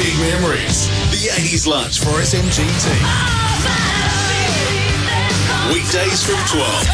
Big memories. The 80s lunch for SMGT. Weekdays from 12.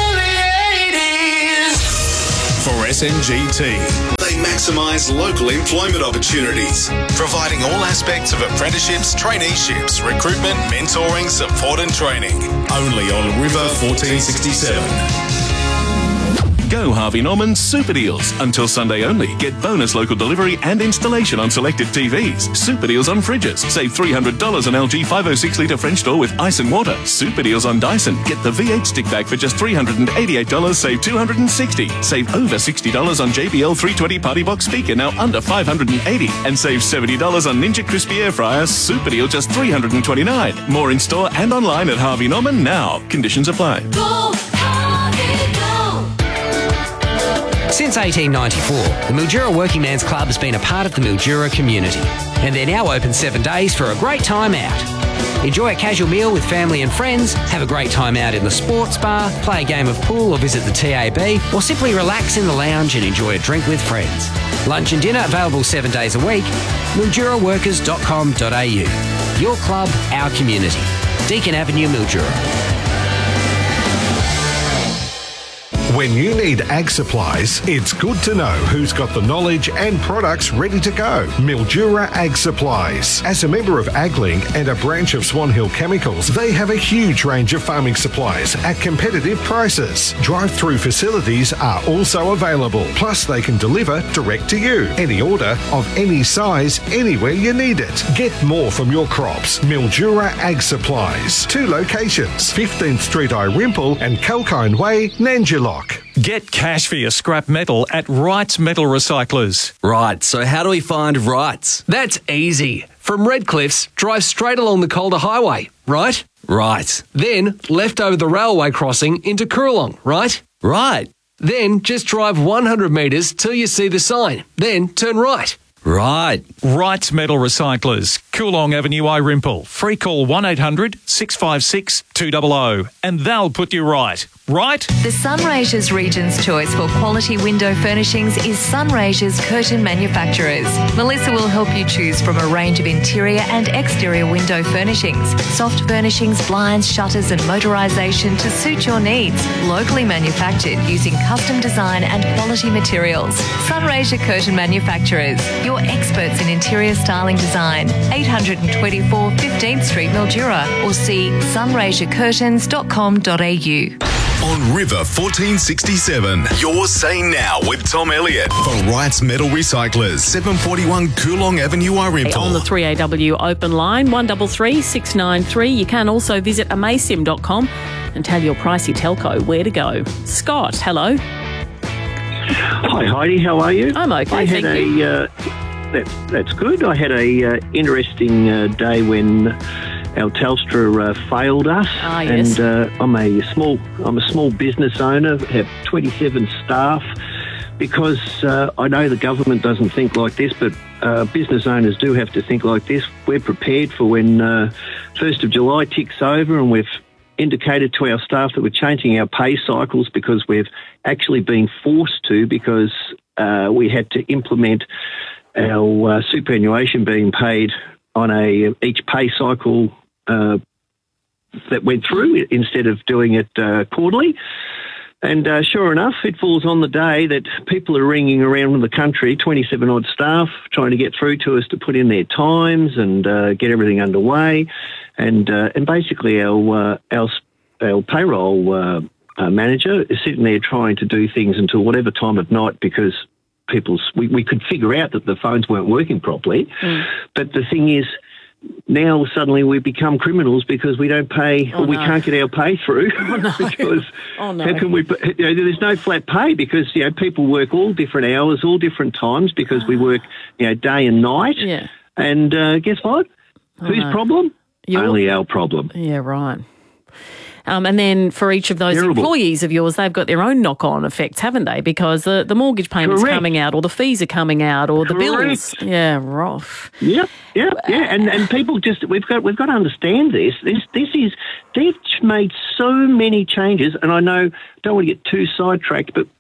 For SMGT, they maximise local employment opportunities, providing all aspects of apprenticeships, traineeships, recruitment, mentoring, support and training. Only on River 1467. Go Harvey Norman's Super Deals. Until Sunday only. Get bonus local delivery and installation on selected TVs. Super Deals on fridges. Save $300 on LG 506-litre French door with ice and water. Super Deals on Dyson. Get the V8 stick bag for just $388. Save $260. Save over $60 on JBL 320 Party Box speaker, now under $580. And save $70 on Ninja Crispy Air Fryer. Super Deal just $329. More in store and online at Harvey Norman now. Conditions apply. Go, Harvey, go. Since 1894, the Mildura Working Man's Club has been a part of the Mildura community, and they're now open 7 days for a great time out. Enjoy a casual meal with family and friends, have a great time out in the sports bar, play a game of pool or visit the TAB, or simply relax in the lounge and enjoy a drink with friends. Lunch and dinner available 7 days a week. MilduraWorkers.com.au. Your club, our community. Deakin Avenue, Mildura. When you need ag supplies, it's good to know who's got the knowledge and products ready to go. Mildura Ag Supplies. As a member of AgLink and a branch of Swan Hill Chemicals, they have a huge range of farming supplies at competitive prices. Drive-through facilities are also available. Plus, they can deliver direct to you. Any order of any size, anywhere you need it. Get more from your crops. Mildura Ag Supplies. 2 locations, 15th Street, Irimple and Kalkine Way, Nanjilock. Get cash for your scrap metal at Wright's Metal Recyclers. Right, so how do we find Wright's? That's easy. From Redcliffs, drive straight along the Calder Highway, right? Right. Then left over the railway crossing into Coorong, right? Right. Then just drive 100 metres till you see the sign. Then turn right. Right. Wright's Metal Recyclers, Coorong Avenue, Irimple. Free call 1800 656 200 and they'll put you right. Right? The Sunraysia's Region's choice for quality window furnishings is Sunraysia's Curtain Manufacturers. Melissa will help you choose from a range of interior and exterior window furnishings, soft furnishings, blinds, shutters and motorisation to suit your needs. Locally manufactured using custom design and quality materials. Sunraysia Curtain Manufacturers, your experts in interior styling design. 824 15th Street, Mildura, or see sunraysiacurtains.com.au. On River 1467, your say now with Tom Elliott for Wright's Metal Recyclers, 741 Coorong Avenue, Irimple. On the 3AW open line, 133 693. You can also visit amasim.com and tell your pricey telco where to go. Scott, hello. Hi Heidi, how are you? I'm okay, thank you. That's good. I had a interesting day when our Telstra failed us, yes. and I'm a small business owner, have 27 staff. Because I know the government doesn't think like this, but business owners do have to think like this. We're prepared for when 1st of July ticks over, and we've indicated to our staff that we're changing our pay cycles because we've actually been forced to, because we had to implement our superannuation being paid on each pay cycle that went through instead of doing it quarterly. And sure enough, it falls on the day that people are ringing around the country, 27 odd staff, trying to get through to us to put in their times and get everything underway. And basically our payroll manager is sitting there trying to do things until whatever time of night, because we could figure out that the phones weren't working properly. But the thing is, now suddenly we become criminals because we don't pay, or we can't get our pay through. Because how can we? There's no flat pay because people work all different hours, all different times, because we work day and night. Yeah. And guess what? Whose problem? Only our problem. Yeah, right. And then for each of those employees of yours, they've got their own knock-on effects, haven't they? Because the mortgage payment's coming out, or the fees are coming out, or the bills. Yeah, rough. Yeah. And people we've got to understand this. They've made so many changes, and I know, don't want to get too sidetracked, but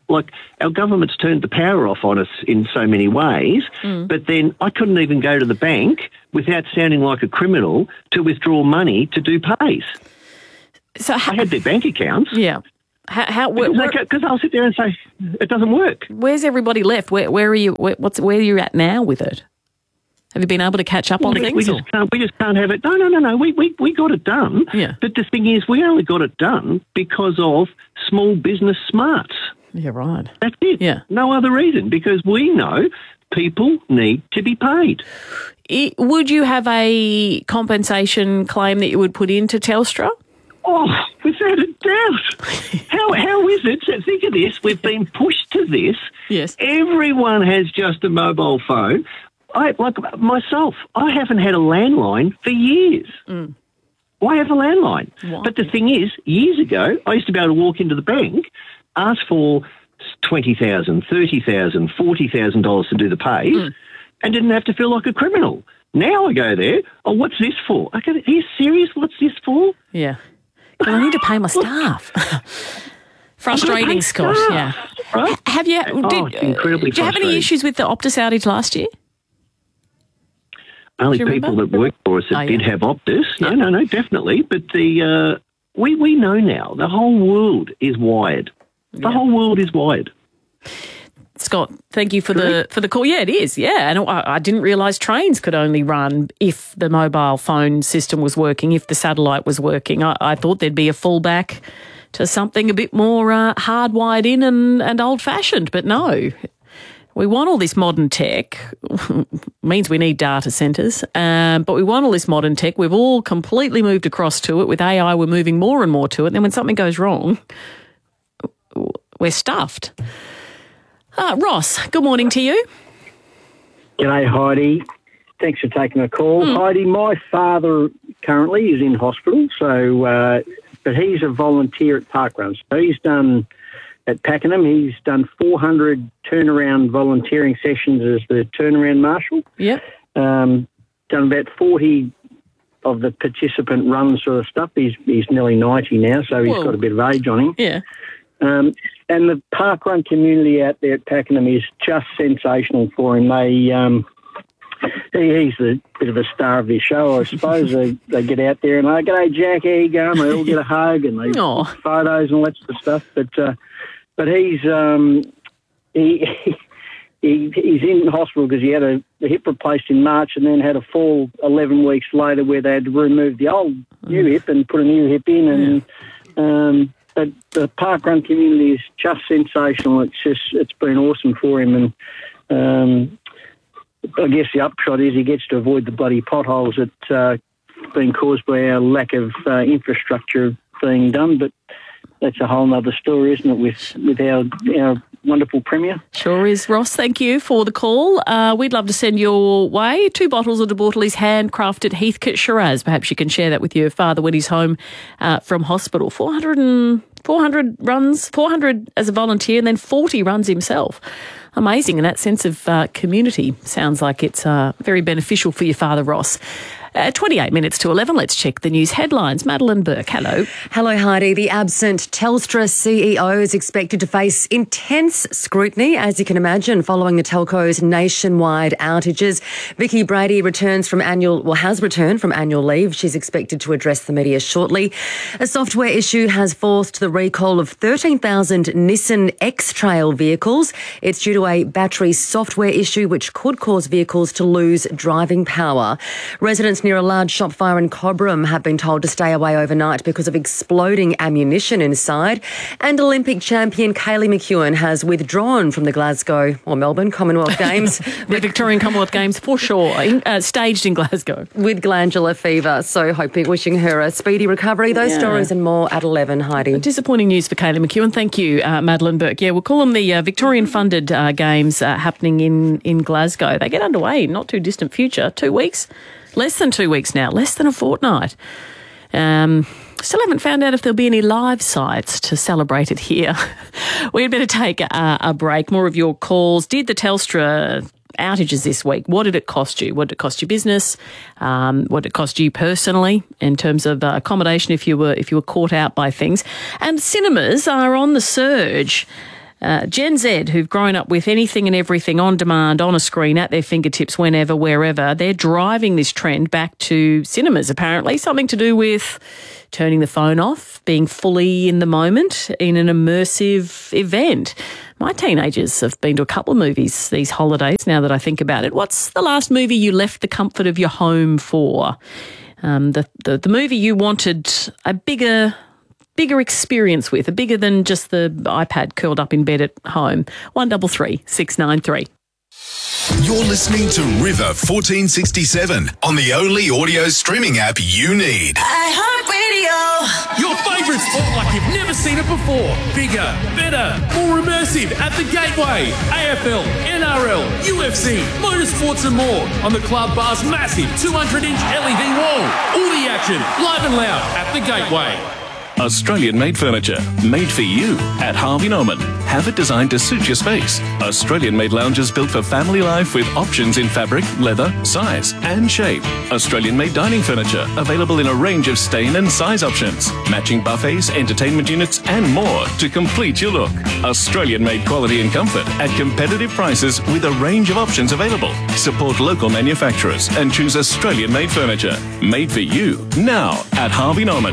Like, our government's turned the power off on us in so many ways, but then I couldn't even go to the bank without sounding like a criminal to withdraw money to do pays. So I had their bank accounts. Yeah. Because I'll sit there and say, it doesn't work. Where's everybody left? Where are you? Where are you at now with it? Have you been able to catch up on things? We just can't have it. No. We got it done. Yeah. But the thing is, we only got it done because of small business smarts. Yeah, right. That's it. Yeah. No other reason, because we know people need to be paid. Would you have a compensation claim that you would put into Telstra? Oh, without a doubt. How is it? So think of this. We've been pushed to this. Yes. Everyone has just a mobile phone. Like myself, I haven't had a landline for years. Why have a landline? Why? But the thing is, years ago, I used to be able to walk into the bank, ask for $20,000, $30,000, $40,000 to do the pays, and didn't have to feel like a criminal. Now I go there, oh, what's this for? I go, are you serious? What's this for? Yeah. Because I need to pay my staff. Frustrating, Scott. Yeah. Right? Have you? It's incredibly did you have any frustrating. issues with the Optus outage last year? Only Do you people remember? that work for us that did have Optus. No, definitely. But we know now the whole world is wired. The whole world is wired. Scott, thank you for the call. Yeah, it is. Yeah, and I didn't realise trains could only run if the mobile phone system was working, if the satellite was working. I thought there'd be a fallback to something a bit more hardwired in and old-fashioned, but no. We want all this modern tech. Means we need data centres, but we want all this modern tech. We've all completely moved across to it. With AI, we're moving more and more to it. And then when something goes wrong, we're stuffed. Ross, good morning to you. G'day, Heidi. Thanks for taking the call. Heidi, my father currently is in hospital, so but he's a volunteer at Parkrun. So he's done, at Pakenham, he's done 400 turnaround volunteering sessions as the turnaround marshal. Yep. Done about 40 of the participant run sort of stuff. He's nearly 90 now, so he's got a bit of age on him. Yeah. And the parkrun community out there at Pakenham is just sensational for him. He's a bit of a star of this show, I suppose. They get out there and they go, "G'day, Jack, how you going?" They all get a hug and they take photos and all that sort of stuff. But he's he's in hospital because he had a hip replaced in March and then had a fall 11 weeks later where they had to remove the old new hip and put a new hip in. And but the parkrun community is just sensational. It's been awesome for him, and I guess the upshot is he gets to avoid the bloody potholes that been caused by our lack of infrastructure being done. But that's a whole other story, isn't it, with our wonderful Premier? Sure is, Ross. Thank you for the call. We'd love to send your way 2 bottles of De Bortoli's handcrafted Heathcote Shiraz. Perhaps you can share that with your father when he's home from hospital. 400 runs, 400 as a volunteer, and then 40 runs himself. Amazing. And that sense of community sounds like it's very beneficial for your father, Ross. 28 minutes to 11. Let's check the news headlines. Madeline Burke, hello. Hello, Heidi. The absent Telstra CEO is expected to face intense scrutiny, as you can imagine, following the telco's nationwide outages. Vicky Brady has returned from annual leave. She's expected to address the media shortly. A software issue has forced the recall of 13,000 Nissan X-Trail vehicles. It's due to a battery software issue which could cause vehicles to lose driving power. Residents near a large shop fire in Cobram have been told to stay away overnight because of exploding ammunition inside. And Olympic champion Kaylee McEwen has withdrawn from the Melbourne Commonwealth Games. The Victorian Commonwealth Games, for sure, staged in Glasgow. With glandular fever. So wishing her a speedy recovery. Those stories and more at 11, Heidi. Disappointing news for Kaylee McEwen. Thank you, Madeline Burke. Yeah, we'll call them the Victorian-funded Games happening in Glasgow. They get underway in not too distant future. 2 weeks. Less than 2 weeks now, less than a fortnight. Still haven't found out if there'll be any live sites to celebrate it here. We'd better take a break. More of your calls. Did the Telstra outages this week, what did it cost you? What did it cost your business? What did it cost you personally in terms of accommodation if you were caught out by things? And cinemas are on the surge. Gen Z, who've grown up with anything and everything on demand, on a screen, at their fingertips, whenever, wherever, they're driving this trend back to cinemas, apparently. Something to do with turning the phone off, being fully in the moment in an immersive event. My teenagers have been to a couple of movies these holidays, now that I think about it. What's the last movie you left the comfort of your home for? The movie you wanted a bigger experience with, bigger than just the iPad curled up in bed at home. 1336 693. You're listening to River 1467 on the only audio streaming app you need. iHeartRadio. Your favourite sport like you've never seen it before. Bigger, better, more immersive at the Gateway. AFL, NRL, UFC, motorsports and more on the Club Bar's massive 200-inch LED wall. All the action, live and loud at the Gateway. Australian-made furniture, made for you at Harvey Norman. Have it designed to suit your space. Australian-made lounges built for family life with options in fabric, leather, size and shape. Australian-made dining furniture available in a range of stain and size options. Matching buffets, entertainment units and more to complete your look. Australian-made quality and comfort at competitive prices with a range of options available. Support local manufacturers and choose Australian-made furniture. Made for you now at Harvey Norman.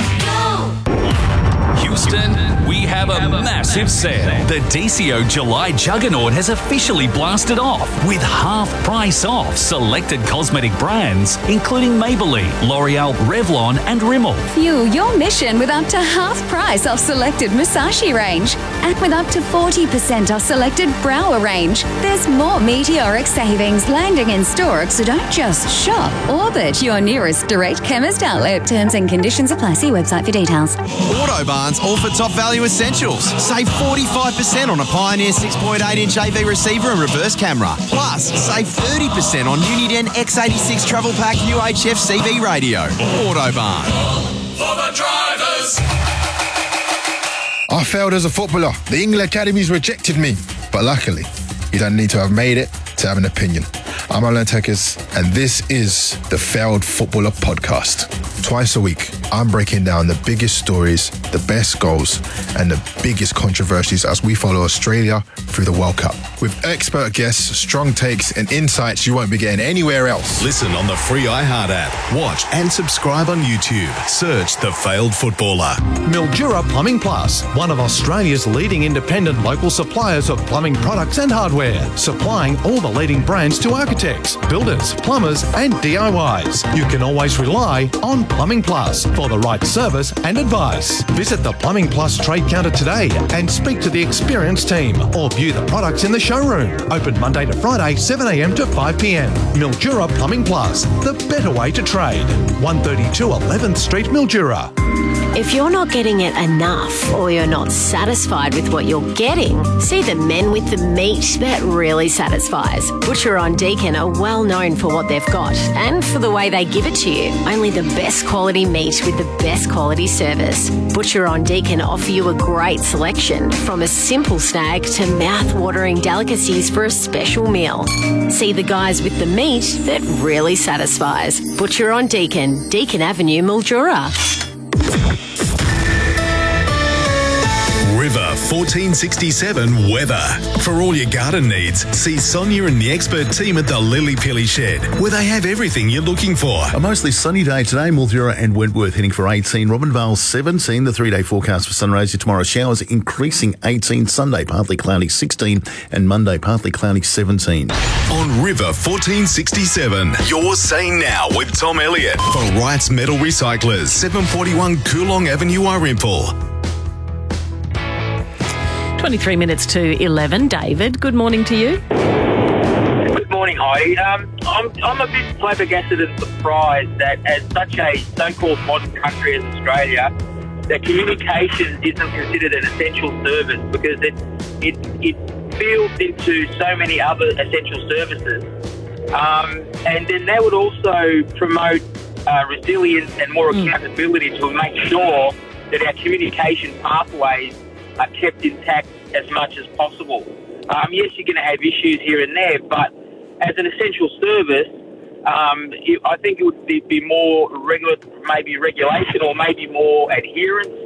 Houston, we have a massive sale. The DCO July Juggernaut has officially blasted off with half price off selected cosmetic brands, including Maybelline, L'Oreal, Revlon and Rimmel. Fuel your mission with up to half price off selected Musashi range and with up to 40% off selected Brower range. There's more meteoric savings landing in store, so don't just shop. Orbit your nearest direct chemist outlet. Terms and conditions apply. See website for details. Autobarn's all for top value essentials. Save 45% on a Pioneer 6.8-inch AV receiver and reverse camera. Plus, save 30% on Uniden X86 Travel Pack UHF CV radio. Autobarn. For the drivers. I failed as a footballer. The England Academies rejected me. But luckily, you don't need to have made it to have an opinion. I'm Alan Tekers, and this is the Failed Footballer Podcast. Twice a week, I'm breaking down the biggest stories, the best goals, and the biggest controversies as we follow Australia through the World Cup. With expert guests, strong takes, and insights you won't be getting anywhere else. Listen on the free iHeart app. Watch and subscribe on YouTube. Search The Failed Footballer. Mildura Plumbing Plus, one of Australia's leading independent local suppliers of plumbing products and hardware, supplying all the leading brands to architects, builders, plumbers and DIYs. You can always rely on Plumbing Plus for the right service and advice. Visit the Plumbing Plus trade counter today and speak to the experienced team or view the products in the showroom. Open Monday to Friday, 7 a.m. to 5 p.m. Mildura Plumbing Plus, the better way to trade. 132 11th Street, Mildura. If you're not getting it enough or you're not satisfied with what you're getting, see the men with the meat that really satisfies. Butcher on Deakin are well known for what they've got and for the way they give it to you. Only the best quality meat with the best quality service. Butcher on Deakin offer you a great selection, from a simple snag to mouth-watering delicacies for a special meal. See the guys with the meat that really satisfies. Butcher on Deakin, Deakin Avenue, Mildura. River 1467 weather. For all your garden needs, see Sonia and the expert team at the Lily Pilly Shed, where they have everything you're looking for. A mostly sunny day today. Mildura and Wentworth heading for 18. Robinvale 17. The 3-day forecast for sunrise. Tomorrow showers increasing 18. Sunday partly cloudy 16. And Monday partly cloudy 17. On River 1467, you're saying now with Tom Elliott for Wrights Metal Recyclers, 741 Coolong Avenue, Irimple. 23 minutes to 11. David, good morning to you. Good morning, Heidi. I'm a bit flabbergasted and surprised that as such a so-called modern country as Australia, that communications isn't considered an essential service, because it builds into so many other essential services. And then that would also promote resilience and more accountability to make sure that our communication pathways are kept intact as much as possible. Yes, you're going to have issues here and there, but as an essential service, I think it would be more maybe regulation or maybe more adherence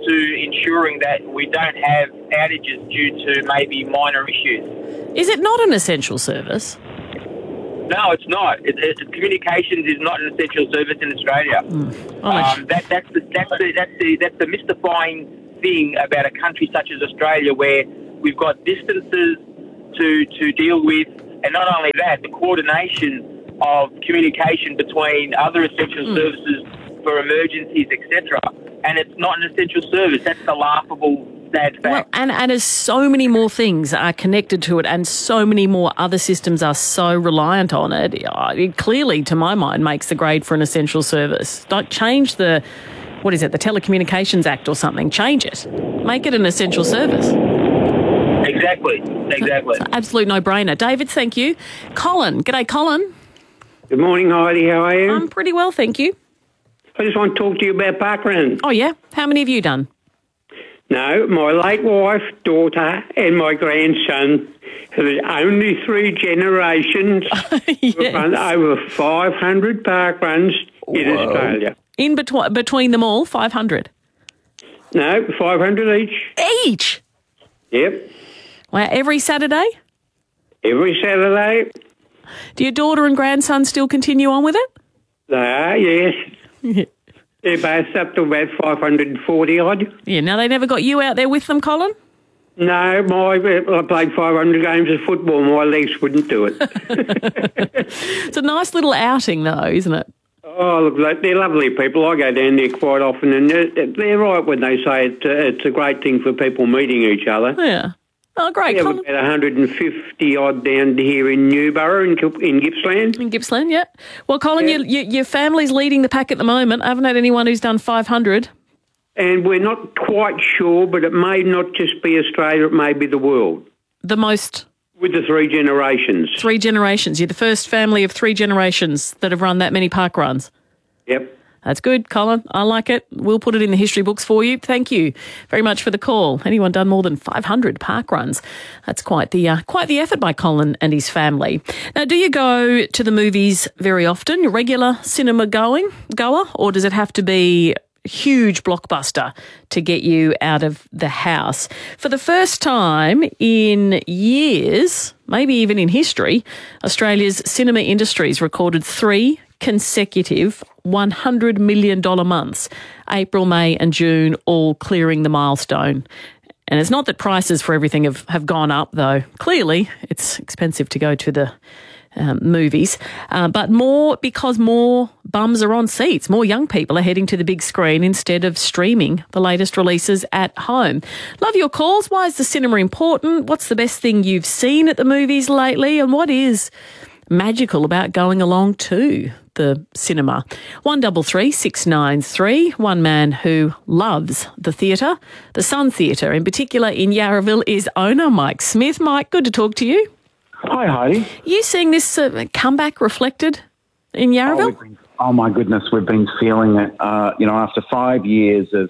to ensuring that we don't have outages due to maybe minor issues. Is it not an essential service? No, it's not. Communications is not an essential service in Australia. That's the mystifying thing about a country such as Australia, where we've got distances to deal with, and not only that, the coordination of communication between other essential services for emergencies, etc. And it's not an essential service. That's the laughable, sad fact. Well, and as so many more things are connected to it and so many more other systems are so reliant on it, it clearly, to my mind, makes the grade for an essential service. Don't change the Telecommunications Act or something. Change it. Make it an essential service. Exactly. It's an absolute no-brainer. David, thank you. Colin. G'day, Colin. Good morning, Heidi. How are you? I'm pretty well, thank you. I just want to talk to you about parkruns. Oh, yeah? How many have you done? No, my late wife, daughter, and my grandson. There's only 3 generations. We've run over 500 parkruns in Australia. In between them all, 500? No, 500 each. Each? Yep. Wow, every Saturday? Every Saturday. Do your daughter and grandson still continue on with it? They are, yes. They're both up to about 540 odd. Yeah, now they never got you out there with them, Colin? No, I played 500 games of football. My legs wouldn't do it. It's a nice little outing, though, isn't it? Oh, look, they're lovely people. I go down there quite often, and they're right when they say it's a great thing for people meeting each other. Yeah. Oh, great. Yeah, we've about 150 odd down here in Newborough, in Gippsland. In Gippsland, yeah. Well, Colin, your family's leading the pack at the moment. I haven't had anyone who's done 500. And we're not quite sure, but it may not just be Australia, it may be the world. The most? With the 3 generations. 3 generations. You're the first family of 3 generations that have run that many park runs. Yep. That's good, Colin. I like it. We'll put it in the history books for you. Thank you very much for the call. Anyone done more than 500 park runs? That's quite the effort by Colin and his family. Now, do you go to the movies very often? You're a regular cinema goer, or does it have to be a huge blockbuster to get you out of the house? For the first time in years, maybe even in history, Australia's cinema industries recorded 3 consecutive $100 million months, April, May and June, all clearing the milestone. And it's not that prices for everything have gone up, though. Clearly, it's expensive to go to the movies, but more because more bums are on seats. More young people are heading to the big screen instead of streaming the latest releases at home. Love your calls. Why is the cinema important? What's the best thing you've seen at the movies lately? And what is magical about going along to the cinema? 133 693. One man who loves the theatre, the Sun Theatre in particular in Yarraville, is owner Mike Smith. Mike, good to talk to you. Hi, Heidi. Are you seeing this comeback reflected in Yarraville? Oh my goodness, we've been feeling it. After 5 years of,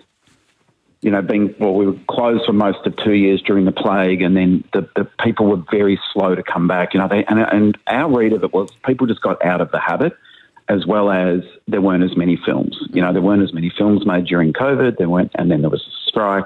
we were closed for most of 2 years during the plague, and then the people were very slow to come back. And our read of it was people just got out of the habit, as well as there weren't as many films. There weren't as many films made during COVID. And then there was a strike.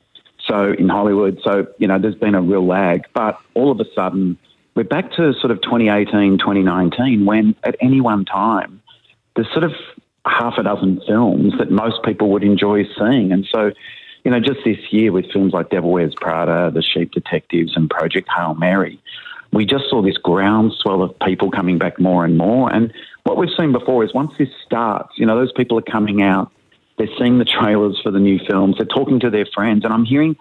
So in Hollywood, there's been a real lag. But all of a sudden, we're back to sort of 2018, 2019, when at any one time, there's sort of half a dozen films that most people would enjoy seeing. And so, just this year with films like Devil Wears Prada, The Sheep Detectives and Project Hail Mary, we just saw this groundswell of people coming back more and more. And what we've seen before is once this starts, those people are coming out, they're seeing the trailers for the new films, they're talking to their friends, and I'm hearing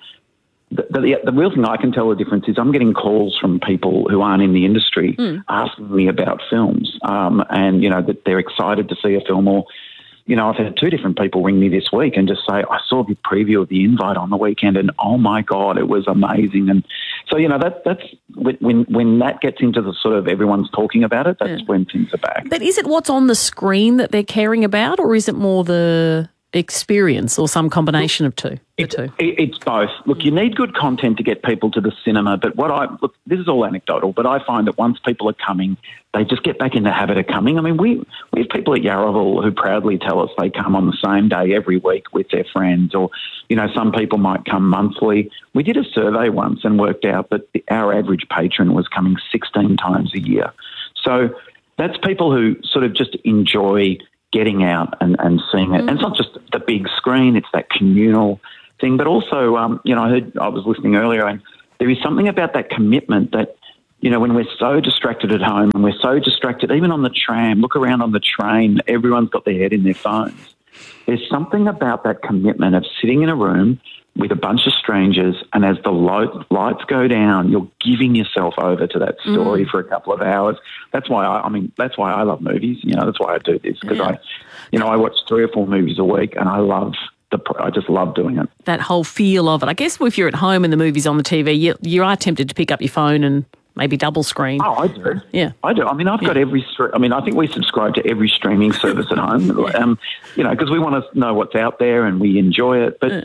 the real thing I can tell the difference is I'm getting calls from people who aren't in the industry asking me about films, and that they're excited to see a film. Or I've had 2 different people ring me this week and just say, I saw the preview of The Invite on the weekend and oh my God, it was amazing. And so that's when that gets into the sort of everyone's talking about it, that's when things are back. But is it what's on the screen that they're caring about, or is it more the experience or some combination of two? It's both. Look, you need good content to get people to the cinema, but this is all anecdotal, but I find that once people are coming, they just get back in the habit of coming. I mean, we have people at Yarraville who proudly tell us they come on the same day every week with their friends, or, some people might come monthly. We did a survey once and worked out that our average patron was coming 16 times a year. So that's people who sort of just enjoy getting out and seeing it. And it's not just the big screen, it's that communal thing. But also, I was listening earlier, and there is something about that commitment that, when we're so distracted at home and we're so distracted, even on the tram, look around on the train, everyone's got their head in their phones. There's something about that commitment of sitting in a room with a bunch of strangers, and as the lights go down, you're giving yourself over to that story for a couple of hours. That's why that's why I love movies. That's why I do this, because I watch 3 or 4 movies a week, and I just love doing it. That whole feel of it. I guess if you're at home and the movie's on the TV, you are tempted to pick up your phone and maybe double screen. Oh, I do. Yeah. I do. I mean, I've got I think we subscribe to every streaming service at home, because we want to know what's out there and we enjoy it. But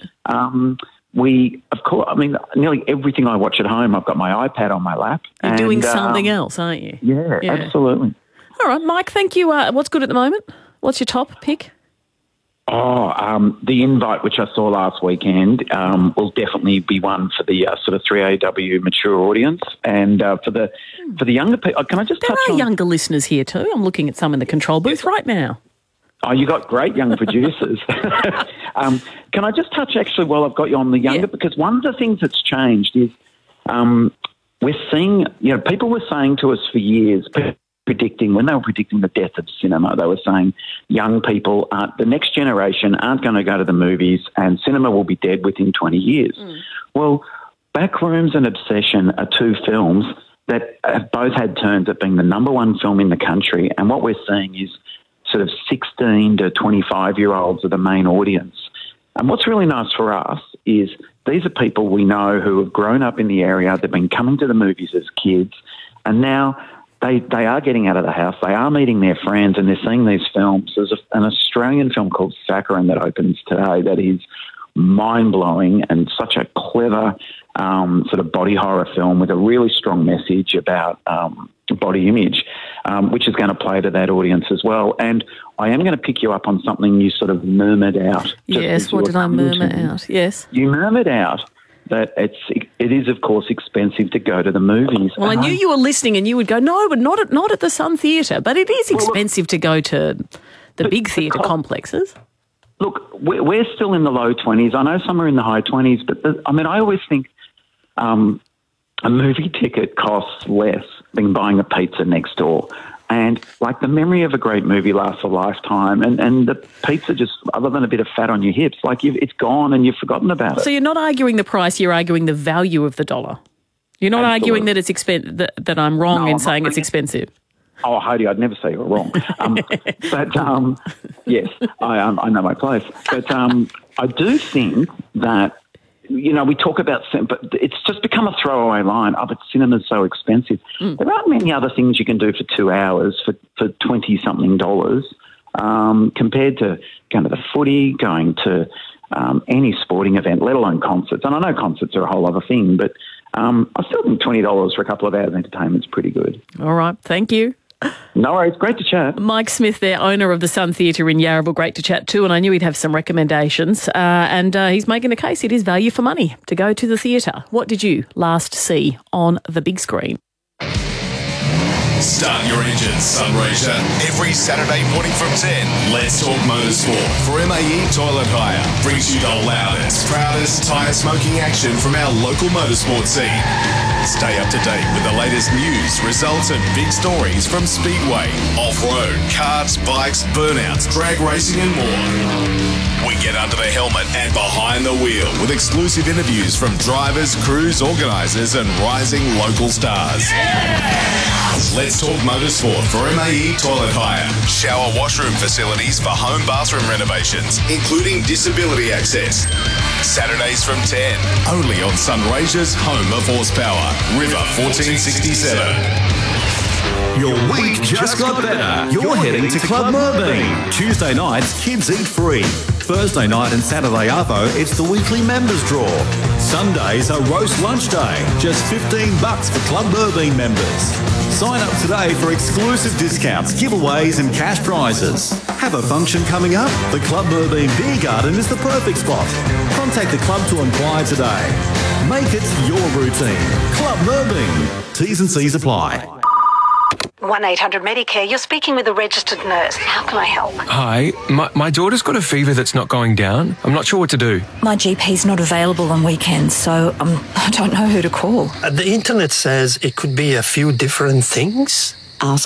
nearly everything I watch at home, I've got my iPad on my lap. You're doing something else, aren't you? Yeah, absolutely. All right, Mike, thank you. What's good at the moment? What's your top pick? The Invite, which I saw last weekend, will definitely be one for the sort of 3AW mature audience, and for the younger people. Can I just touch on? There are younger listeners here too. I'm looking at some in the control booth right now. Oh, you got great young producers. Can I just touch actually while I've got you on the younger? Because one of the things that's changed is we're seeing, people were saying to us for years, when they were predicting the death of cinema, they were saying young people, the next generation aren't going to go to the movies and cinema will be dead within 20 years. Well, Backrooms and Obsession are 2 films that have both had turns at being the number 1 film in the country, and what we're seeing is sort of 16 to 25-year-olds are the main audience. And what's really nice for us is these are people we know who have grown up in the area, they've been coming to the movies as kids, and now they are getting out of the house, they are meeting their friends, and they're seeing these films. There's an Australian film called Saccharin that opens today that is mind-blowing and such a clever sort of body horror film with a really strong message about body image, which is going to play to that audience as well. And I am going to pick you up on something you sort of murmured out. Yes, what did I murmur out? Yes. You murmured out that it is, of course, expensive to go to the movies. Well, I knew you were listening and you would go, no, but not at the Sun Theatre. But it is expensive to go to the big theatre complexes. Look, we're still in the low 20s. I know some are in the high 20s, but I always think a movie ticket costs less than buying a pizza next door. And, the memory of a great movie lasts a lifetime, and the pizza just, other than a bit of fat on your hips, it's gone and you've forgotten about it. So you're not arguing the price, you're arguing the value of the dollar. You're not arguing that it's that I'm wrong in saying it's expensive. Oh, Heidi, I'd never say you're wrong. Yes, I know my place. But I do think that, we talk about, but it's just become a throwaway line. Oh, but cinema's so expensive. There aren't many other things you can do for 2 hours for $20-something compared to going to the footy, going to any sporting event, let alone concerts. And I know concerts are a whole other thing, but I still think $20 for a couple of hours of entertainment is pretty good. All right, thank you. No worries, great to chat. Mike Smith there, owner of the Sun Theatre in Yarraville, great to chat too, and I knew he'd have some recommendations, and he's making the case it is value for money to go to the theatre. What did you last see on the big screen? Start your engines, Sunraysia. Every Saturday morning from 10, Let's Talk Motorsport for MAE Toilet Hire. Brings you the loudest, proudest tyre smoking action from our local motorsport scene. Stay up to date with the latest news, results and big stories from Speedway, off-road, karts, bikes, burnouts, drag racing and more. We get under the helmet and behind the wheel with exclusive interviews from drivers, crews, organisers and rising local stars. Yeah! Let's Talk Motorsport for MAE Toilet Hire. Shower washroom facilities for home bathroom renovations, including disability access. Saturdays from 10, only on Sunraysia's home of horsepower, River 1467. Your week just got better. You're heading to Club Merbein. Tuesday nights, kids eat free. Thursday night and Saturday arvo, it's the weekly members draw. Sundays are roast lunch day. Just $15 for Club Merbein members. Sign up today for exclusive discounts, giveaways and cash prizes. Have a function coming up? The Club Merbein Beer Garden is the perfect spot. Contact the club to inquire today. Make it your routine. Club Merbein. T's and C's apply. 1-800-Medicare, you're speaking with a registered nurse. How can I help? Hi, my daughter's got a fever that's not going down. I'm not sure what to do. My GP's not available on weekends, so I don't know who to call. The internet says it could be a few different things. Ask